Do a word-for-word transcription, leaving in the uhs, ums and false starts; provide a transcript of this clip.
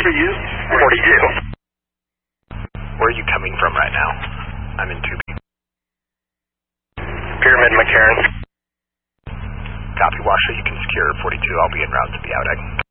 for you? forty-two. Where are you coming from right now? I'm in two B. Pyramid McCarran. Copy, Washoe. You can secure forty-two. I'll be en route to the outing.